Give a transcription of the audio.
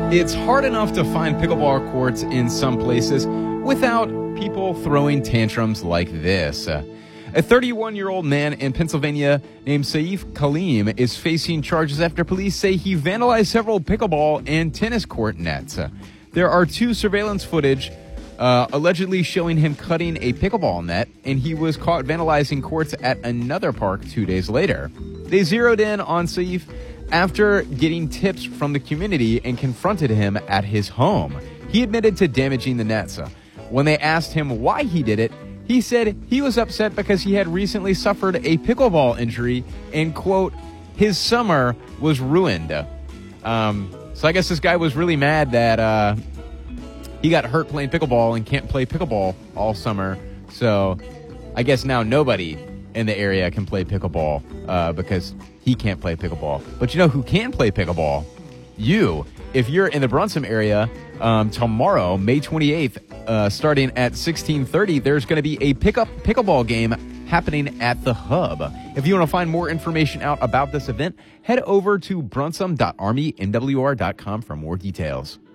It's hard enough to find pickleball courts in some places without people throwing tantrums like this. A 31-year-old man in Pennsylvania named Saif Kaleem is facing charges after police say he vandalized several pickleball and tennis court nets. There are two surveillance footage allegedly showing him cutting a pickleball net, and he was caught vandalizing courts at another park 2 days later. They zeroed in on Saif after getting tips from the community and confronted him at his home. He admitted to damaging the nets. When they asked him why he did it, he said he was upset because he had recently suffered a pickleball injury and, quote, his summer was ruined. So I guess this guy was really mad that he got hurt playing pickleball and can't play pickleball all summer. So I guess now nobody in the area can play pickleball because he can't play pickleball. But you know who can play pickleball? You. If you're in the Brunson area, tomorrow, May 28th, starting at 16:30, there's going to be a pickleball game happening at the Hub. If you want to find more information out about this event, head over to brunsum.armymwr.com for more details.